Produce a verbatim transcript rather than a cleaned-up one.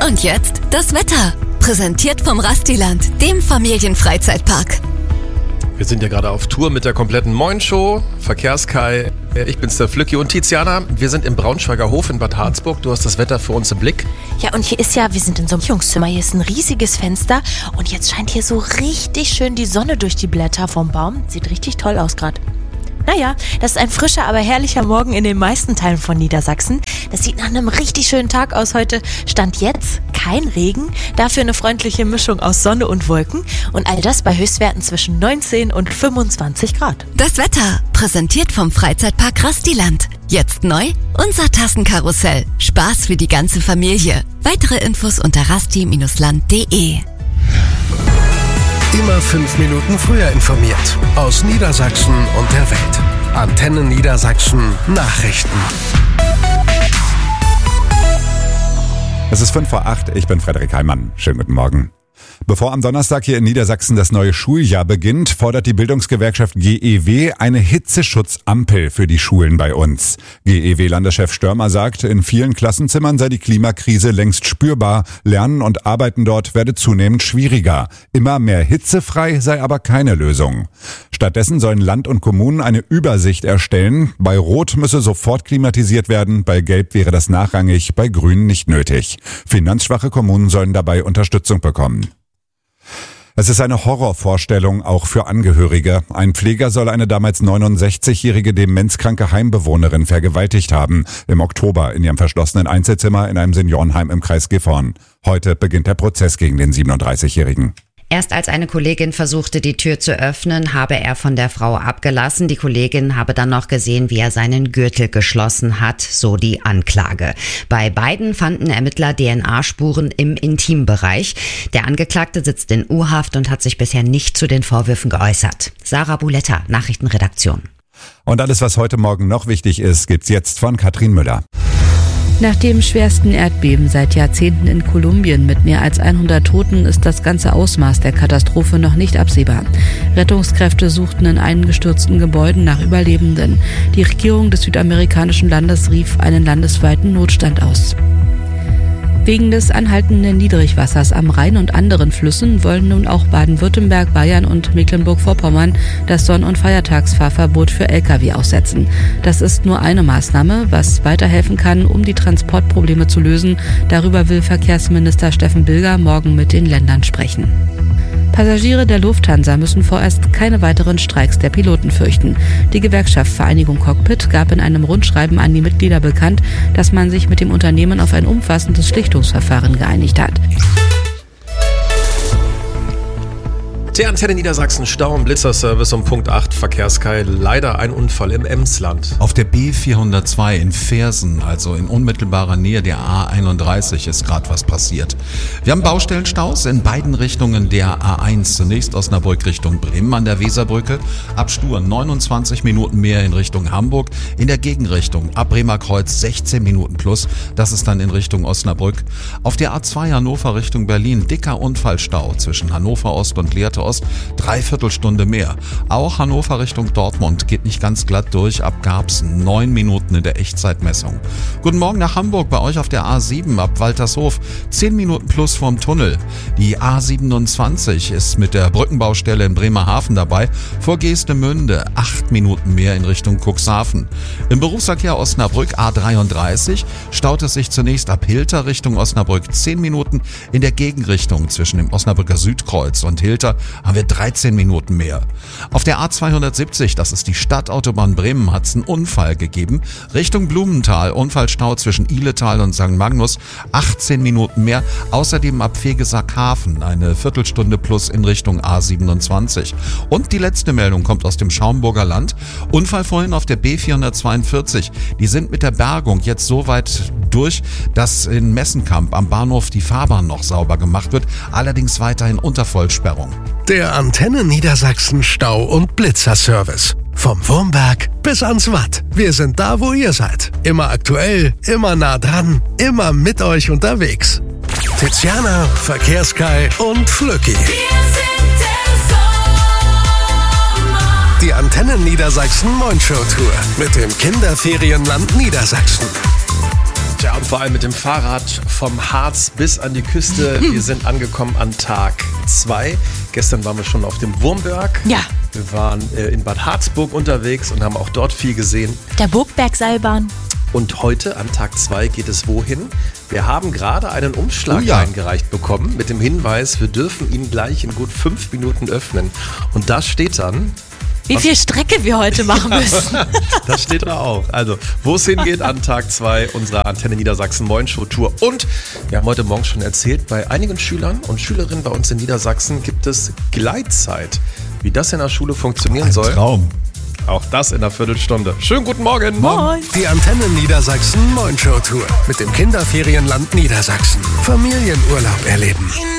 Und jetzt das Wetter. Präsentiert vom Rastiland, dem Familienfreizeitpark. Wir sind ja gerade auf Tour mit der kompletten Moin-Show. Verkehrskai, ich bin's der Flücki und Tiziana. Wir sind im Braunschweiger Hof in Bad Harzburg. Du hast das Wetter für uns im Blick. Ja, und hier ist ja, wir sind in so einem Jungszimmer. Hier ist ein riesiges Fenster. Und jetzt scheint hier so richtig schön die Sonne durch die Blätter vom Baum. Sieht richtig toll aus gerade. Naja, das ist ein frischer, aber herrlicher Morgen in den meisten Teilen von Niedersachsen. Das sieht nach einem richtig schönen Tag aus heute. Stand jetzt kein Regen, dafür eine freundliche Mischung aus Sonne und Wolken. Und all das bei Höchstwerten zwischen neunzehn und fünfundzwanzig Grad. Das Wetter, präsentiert vom Freizeitpark Rastiland. Jetzt neu, unser Tassenkarussell. Spaß für die ganze Familie. Weitere Infos unter rasti Land punkt de. Immer fünf Minuten früher informiert. Aus Niedersachsen und der Welt. Antenne Niedersachsen Nachrichten. Es ist fünf vor acht, ich bin Frederik Heimann. Schönen guten Morgen. Bevor am Donnerstag hier in Niedersachsen das neue Schuljahr beginnt, fordert die Bildungsgewerkschaft G E W eine Hitzeschutzampe für die Schulen bei uns. G E W-Landeschef Störmer sagt, in vielen Klassenzimmern sei die Klimakrise längst spürbar. Lernen und Arbeiten dort werde zunehmend schwieriger. Immer mehr hitzefrei sei aber keine Lösung. Stattdessen sollen Land und Kommunen eine Übersicht erstellen. Bei Rot müsse sofort klimatisiert werden, bei Gelb wäre das nachrangig, bei Grün nicht nötig. Finanzschwache Kommunen sollen dabei Unterstützung bekommen. Es ist eine Horrorvorstellung, auch für Angehörige. Ein Pfleger soll eine damals neunundsechzigjährige demenzkranke Heimbewohnerin vergewaltigt haben. Im Oktober in ihrem verschlossenen Einzelzimmer in einem Seniorenheim im Kreis Gifhorn. Heute beginnt der Prozess gegen den siebenunddreißigjährigen. Erst als eine Kollegin versuchte, die Tür zu öffnen, habe er von der Frau abgelassen. Die Kollegin habe dann noch gesehen, wie er seinen Gürtel geschlossen hat, so die Anklage. Bei beiden fanden Ermittler D N A-Spuren im Intimbereich. Der Angeklagte sitzt in U-Haft und hat sich bisher nicht zu den Vorwürfen geäußert. Sarah Buletta, Nachrichtenredaktion. Und alles, was heute Morgen noch wichtig ist, gibt's jetzt von Katrin Müller. Nach dem schwersten Erdbeben seit Jahrzehnten in Kolumbien mit mehr als hundert Toten ist das ganze Ausmaß der Katastrophe noch nicht absehbar. Rettungskräfte suchten in eingestürzten Gebäuden nach Überlebenden. Die Regierung des südamerikanischen Landes rief einen landesweiten Notstand aus. Wegen des anhaltenden Niedrigwassers am Rhein und anderen Flüssen wollen nun auch Baden-Württemberg, Bayern und Mecklenburg-Vorpommern das Sonn- und Feiertagsfahrverbot für L K W aussetzen. Das ist nur eine Maßnahme, was weiterhelfen kann, um die Transportprobleme zu lösen. Darüber will Verkehrsminister Steffen Bilger morgen mit den Ländern sprechen. Passagiere der Lufthansa müssen vorerst keine weiteren Streiks der Piloten fürchten. Die Gewerkschaft Vereinigung Cockpit gab in einem Rundschreiben an die Mitglieder bekannt, dass man sich mit dem Unternehmen auf ein umfassendes Schlichtungsverfahren geeinigt hat. Der Antenne Niedersachsen Stau- und Blitzerservice um Punkt acht, Verkehrskai, leider ein Unfall im Emsland. Auf der B vierhundertzwei in Fersen, also in unmittelbarer Nähe der A einunddreißig, ist gerade was passiert. Wir haben Baustellenstaus in beiden Richtungen der A eins. Zunächst Osnabrück Richtung Bremen an der Weserbrücke. Ab Stur neunundzwanzig Minuten mehr in Richtung Hamburg. In der Gegenrichtung ab Bremer Kreuz sechzehn Minuten plus. Das ist dann in Richtung Osnabrück. Auf der A zwei Hannover Richtung Berlin dicker Unfallstau zwischen Hannover Ost und Lehrte Ost. Dreiviertel Stunde mehr. Auch Hannover Richtung Dortmund geht nicht ganz glatt durch. Ab Garbsen neun Minuten in der Echtzeitmessung. Guten Morgen nach Hamburg bei euch auf der A sieben ab Waltershof. zehn Minuten plus vorm Tunnel. Die A siebenundzwanzig ist mit der Brückenbaustelle in Bremerhaven dabei. Vor Geestemünde acht Minuten mehr in Richtung Cuxhaven. Im Berufsverkehr Osnabrück A dreiunddreißig staut es sich zunächst ab Hilter Richtung Osnabrück zehn Minuten. In der Gegenrichtung zwischen dem Osnabrücker Südkreuz und Hilter haben wir dreizehn Minuten mehr. Auf der A zweihundertsiebzig, das ist die Stadtautobahn Bremen, hat es einen Unfall gegeben. Richtung Blumenthal, Unfallstau zwischen Ihletal und Sankt Magnus, achtzehn Minuten mehr. Außerdem ab Vegesackhafen eine Viertelstunde plus in Richtung A siebenundzwanzig. Und die letzte Meldung kommt aus dem Schaumburger Land. Unfall vorhin auf der B vierhundertzweiundvierzig. Die sind mit der Bergung jetzt so weit durch, dass in Messenkamp am Bahnhof die Fahrbahn noch sauber gemacht wird. Allerdings weiterhin unter Vollsperrung. Der Antenne Niedersachsen Stau- und Blitzerservice. Vom Wurmberg bis ans Watt. Wir sind da, wo ihr seid. Immer aktuell, immer nah dran, immer mit euch unterwegs. Tiziana, Verkehrskai und Flücki. Die Antenne Niedersachsen Moin-Show-Tour mit dem Kinderferienland Niedersachsen. Ja, und vor allem mit dem Fahrrad vom Harz bis an die Küste. Wir sind angekommen an Tag zwei. Gestern waren wir schon auf dem Wurmberg. Ja. Wir waren äh, in Bad Harzburg unterwegs und haben auch dort viel gesehen. Der Burgbergseilbahn. Und heute, an Tag zwei, geht es wohin? Wir haben gerade einen Umschlag Oh ja. eingereicht bekommen mit dem Hinweis, wir dürfen ihn gleich in gut fünf Minuten öffnen. Und da steht dann... Wie viel Strecke wir heute machen müssen. Das steht da auch. Also, wo es hingeht an Tag zwei unserer Antenne Niedersachsen Morgenshow Tour. Und wir haben heute Morgen schon erzählt, bei einigen Schülern und Schülerinnen bei uns in Niedersachsen gibt es Gleitzeit. Wie das in der Schule funktionieren Ein soll, Traum. auch das in einer Viertelstunde. Schönen guten Morgen. Moin. Die Antenne Niedersachsen Morgenshow Tour mit dem Kinderferienland Niedersachsen. Familienurlaub erleben.